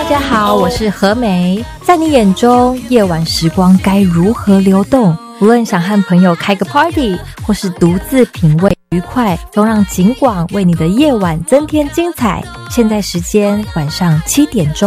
家好，我是何美。在你眼中，夜晚时光该如何流动？无论想和朋友开个 party， 或是独自品味愉快，都让警广为你的夜晚增添精彩。现在时间晚上7点钟。